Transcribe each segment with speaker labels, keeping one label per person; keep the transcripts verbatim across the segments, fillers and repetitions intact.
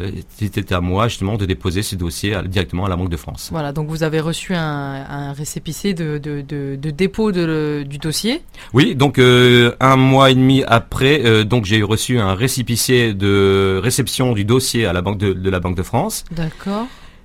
Speaker 1: c'était à moi justement de déposer ce dossier à, directement à la Banque de France.
Speaker 2: Voilà, donc vous avez reçu un, un récépissé de, de, de, de dépôt de le, du dossier.
Speaker 1: Oui, donc euh, un mois et demi après, euh, donc j'ai reçu un récépissé de réception du dossier à la Banque de, de la Banque de France.
Speaker 2: D'accord.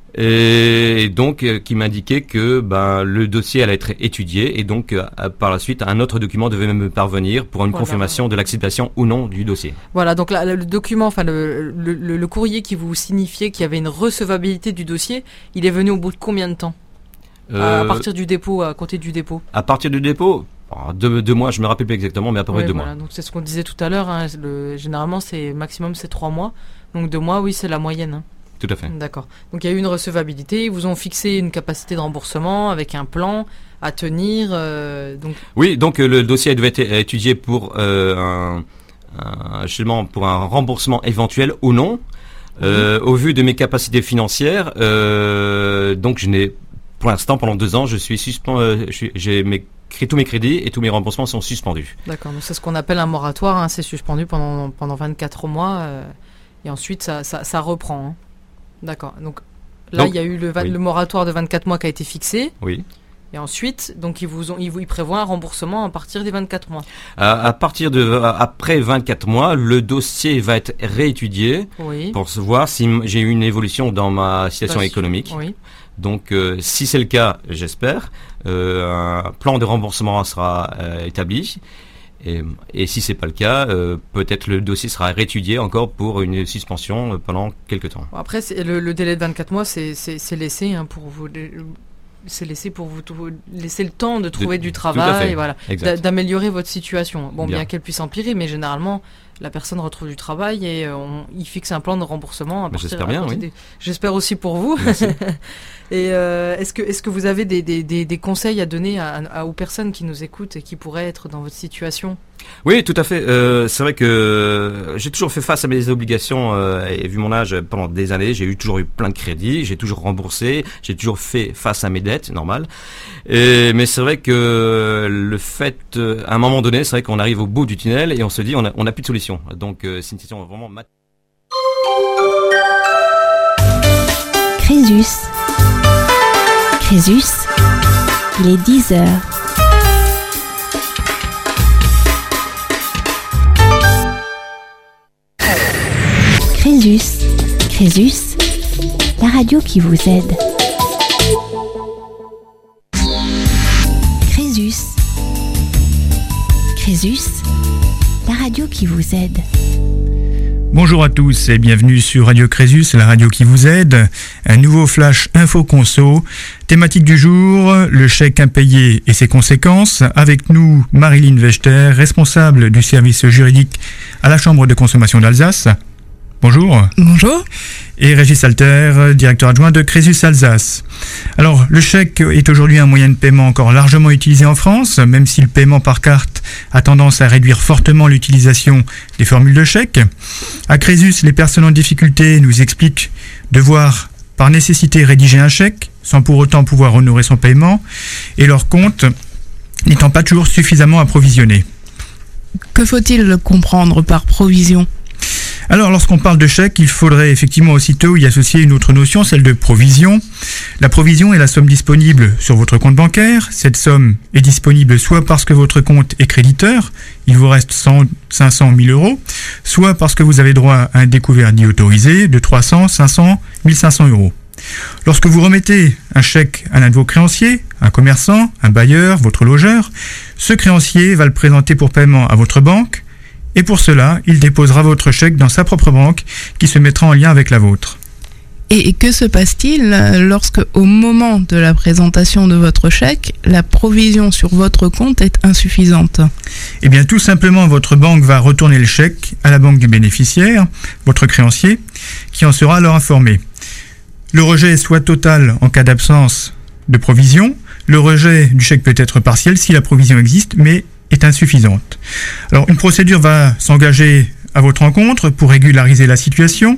Speaker 1: Et donc euh, qui m'indiquait que ben, le dossier allait être étudié et donc euh, par la suite un autre document devait me parvenir pour une
Speaker 2: voilà.
Speaker 1: confirmation de l'acceptation ou non du dossier.
Speaker 2: Voilà, donc là, le document, enfin le, le, le, le courrier qui vous signifiait qu'il y avait une recevabilité du dossier, il est venu au bout de combien de temps euh, à partir du dépôt, à compter du dépôt? À
Speaker 1: partir du dépôt Deux, deux mois, je me rappelle plus exactement, mais à peu près
Speaker 2: ouais,
Speaker 1: deux
Speaker 2: voilà.
Speaker 1: mois.
Speaker 2: Donc c'est ce qu'on disait tout à l'heure, hein, le, généralement c'est maximum c'est trois mois, donc deux mois, oui c'est la moyenne. Hein.
Speaker 1: Tout à fait.
Speaker 2: D'accord. Donc il y a eu une recevabilité, ils vous ont fixé une capacité de remboursement avec un plan à tenir. Euh, donc...
Speaker 1: Oui, donc euh, le dossier devait être étudié pour, euh, un, un, justement pour un remboursement éventuel ou non. Euh, oui. Au vu de mes capacités financières, euh, donc je n'ai, pour l'instant, pendant deux ans, je suis suspendu, euh, j'ai mes tous mes crédits et tous mes remboursements sont suspendus.
Speaker 2: D'accord, donc c'est ce qu'on appelle un moratoire, hein, c'est suspendu pendant, pendant vingt-quatre mois euh, et ensuite ça, ça, ça reprend. Hein. D'accord, donc là donc, il y a eu le, oui. le moratoire de vingt-quatre mois qui a été fixé.
Speaker 1: Oui.
Speaker 2: Et ensuite, donc ils vous ont, ils vous ils prévoient un remboursement à partir des vingt-quatre mois.
Speaker 1: À, à partir de après vingt-quatre mois, le dossier va être réétudié
Speaker 2: oui.
Speaker 1: pour voir si j'ai eu une évolution dans ma situation Pas économique.
Speaker 2: Sûr. Oui.
Speaker 1: Donc, euh, si c'est le cas, j'espère, euh, un plan de remboursement sera euh, établi. Et, et si c'est pas le cas, euh, peut-être le dossier sera réétudié encore pour une suspension pendant quelques temps.
Speaker 2: Bon, après, c'est, le, le délai de vingt-quatre mois, c'est, c'est, c'est laissé hein, pour vous. C'est laissé pour vous laisser le temps de trouver
Speaker 1: de,
Speaker 2: du travail, et voilà,
Speaker 1: exact.
Speaker 2: d'améliorer votre situation. Bon, bien,
Speaker 1: bien
Speaker 2: qu'elle puisse empirer, mais généralement, la personne retrouve du travail et on, il fixe un plan de remboursement. À partir,
Speaker 1: j'espère bien, oui.
Speaker 2: Des... J'espère aussi pour vous. Et euh, est-ce que, est-ce que vous avez des, des, des, des conseils à donner à, à, aux personnes qui nous écoutent et qui pourraient être dans votre situation ?
Speaker 1: Oui, tout à fait. Euh, c'est vrai que j'ai toujours fait face à mes obligations euh, et vu mon âge pendant des années, j'ai eu toujours eu plein de crédits, j'ai toujours remboursé, j'ai toujours fait face à mes dettes, normal. Et, mais c'est vrai que le fait, euh, à un moment donné, c'est vrai qu'on arrive au bout du tunnel et on se dit on a, on a plus de solution. Donc euh, c'est une situation vraiment mat-
Speaker 3: Crésus. Crésus, il est dix heures. Crésus, Crésus, la radio qui vous aide. Crésus, Crésus, la radio qui vous aide.
Speaker 4: Bonjour à tous et bienvenue sur Radio Crésus, la radio qui vous aide. Un nouveau flash info conso. Thématique du jour, le chèque impayé et ses conséquences. Avec nous, Marilyn Wechter, responsable du service juridique à la Chambre de consommation d'Alsace. Bonjour.
Speaker 5: Bonjour.
Speaker 4: Et Régis Alter, directeur adjoint de Crésus Alsace. Alors, le chèque est aujourd'hui un moyen de paiement encore largement utilisé en France, même si le paiement par carte a tendance à réduire fortement l'utilisation des formules de chèque. À Crésus, les personnes en difficulté nous expliquent devoir par nécessité rédiger un chèque, sans pour autant pouvoir honorer son paiement, et leur compte n'étant pas toujours suffisamment approvisionné.
Speaker 5: Que faut-il comprendre par provision ?
Speaker 4: Alors, lorsqu'on parle de chèque, il faudrait effectivement aussitôt y associer une autre notion, celle de provision. La provision est la somme disponible sur votre compte bancaire. Cette somme est disponible soit parce que votre compte est créditeur, il vous reste cent, cinq cents, mille euros, soit parce que vous avez droit à un découvert dit autorisé de trois cents, cinq cents, mille cinq cents euros. Lorsque vous remettez un chèque à l'un de vos créanciers, un commerçant, un bailleur, votre logeur, ce créancier va le présenter pour paiement à votre banque. Et pour cela, il déposera votre chèque dans sa propre banque qui se mettra en lien avec la vôtre.
Speaker 5: Et que se passe-t-il lorsque, au moment de la présentation de votre chèque, la provision sur votre compte est insuffisante ?
Speaker 4: Eh bien, tout simplement, votre banque va retourner le chèque à la banque du bénéficiaire, votre créancier, qui en sera alors informé. Le rejet est soit total en cas d'absence de provision. Le rejet du chèque peut être partiel si la provision existe, mais est insuffisante. Alors, une procédure va s'engager à votre encontre pour régulariser la situation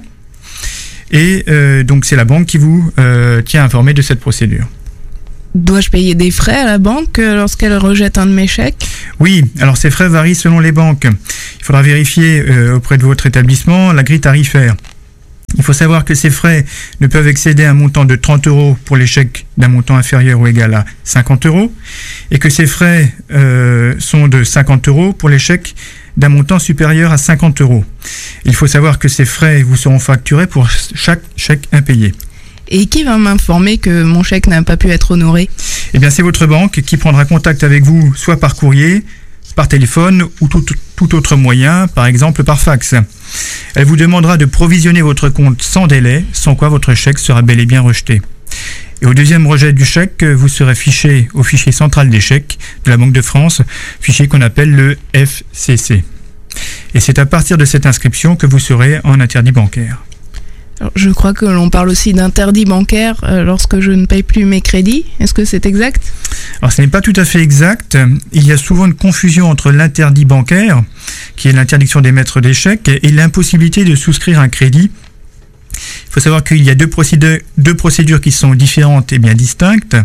Speaker 4: et euh, donc c'est la banque qui vous euh, tient informé de cette procédure.
Speaker 5: Dois-je payer des frais à la banque lorsqu'elle rejette un de mes chèques ?
Speaker 4: Oui, alors ces frais varient selon les banques. Il faudra vérifier euh, auprès de votre établissement la grille tarifaire. Il faut savoir que ces frais ne peuvent excéder un montant de trente euros pour les chèques d'un montant inférieur ou égal à cinquante euros et que ces frais euh, sont de cinquante euros pour les chèques d'un montant supérieur à cinquante euros. Il faut savoir que ces frais vous seront facturés pour chaque chèque impayé.
Speaker 5: Et qui va m'informer que mon chèque n'a pas pu être honoré ?
Speaker 4: Eh bien, c'est votre banque qui prendra contact avec vous, soit par courrier, par téléphone ou tout, tout autre moyen, par exemple par fax. Elle vous demandera de provisionner votre compte sans délai, sans quoi votre chèque sera bel et bien rejeté. Et au deuxième rejet du chèque, vous serez fiché au fichier central des chèques de la Banque de France, fichier qu'on appelle le F C C. Et c'est à partir de cette inscription que vous serez en interdit bancaire.
Speaker 5: Alors, je crois que l'on parle aussi d'interdit bancaire euh, lorsque je ne paye plus mes crédits. Est-ce que c'est exact ?
Speaker 4: Alors ce n'est pas tout à fait exact. Il y a souvent une confusion entre l'interdit bancaire, qui est l'interdiction d'émettre des chèques, et l'impossibilité de souscrire un crédit. Il faut savoir qu'il y a deux procédures, deux procédures qui sont différentes et bien distinctes.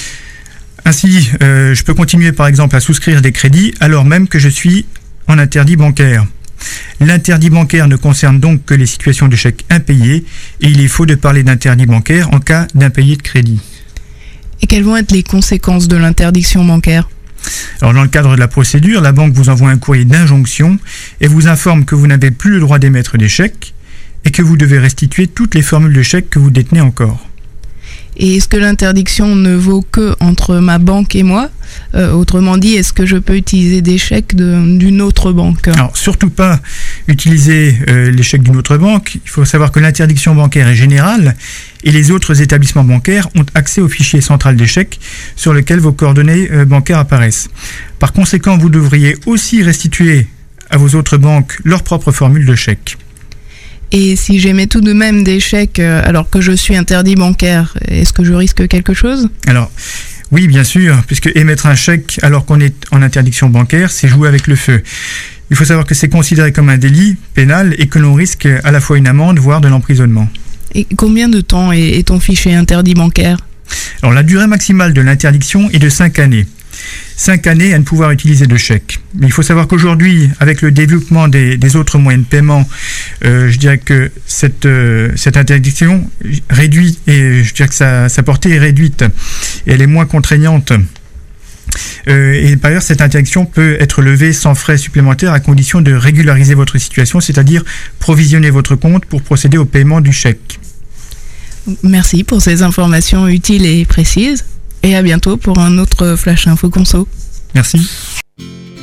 Speaker 4: Ainsi, euh, je peux continuer par exemple à souscrire des crédits alors même que je suis en interdit bancaire. L'interdit bancaire ne concerne donc que les situations de chèques impayés et il est faux de parler d'interdit bancaire en cas d'impayé de crédit.
Speaker 5: Et quelles vont être les conséquences de l'interdiction bancaire ?
Speaker 4: Alors dans le cadre de la procédure, la banque vous envoie un courrier d'injonction et vous informe que vous n'avez plus le droit d'émettre des chèques et que vous devez restituer toutes les formules de chèques que vous détenez encore.
Speaker 5: Et est-ce que l'interdiction ne vaut que entre ma banque et moi ? euh, Autrement dit, est-ce que je peux utiliser des chèques de, d'une autre banque ?
Speaker 4: Alors, surtout pas utiliser euh, les chèques d'une autre banque. Il faut savoir que l'interdiction bancaire est générale et les autres établissements bancaires ont accès au fichier central des chèques sur lequel vos coordonnées euh, bancaires apparaissent. Par conséquent, vous devriez aussi restituer à vos autres banques leurs propres formules de chèques.
Speaker 5: Et si j'émets tout de même des chèques euh, alors que je suis interdit bancaire, est-ce que je risque quelque chose ?
Speaker 4: Alors, oui, bien sûr, puisque émettre un chèque alors qu'on est en interdiction bancaire, c'est jouer avec le feu. Il faut savoir que c'est considéré comme un délit pénal et que l'on risque à la fois une amende, voire de l'emprisonnement.
Speaker 5: Et combien de temps est, est ton fichier interdit bancaire ?
Speaker 4: Alors, la durée maximale de l'interdiction est de cinq années. cinq années à ne pouvoir utiliser de chèque. Mais il faut savoir qu'aujourd'hui, avec le développement des, des autres moyens de paiement, euh, je dirais que cette, euh, cette interdiction réduit, et je dirais que sa, sa portée est réduite, et elle est moins contraignante. Euh, et par ailleurs, cette interdiction peut être levée sans frais supplémentaires à condition de régulariser votre situation, c'est-à-dire provisionner votre compte pour procéder au paiement du chèque.
Speaker 5: Merci pour ces informations utiles et précises. Et à bientôt pour un autre Flash Info Conso.
Speaker 4: Merci.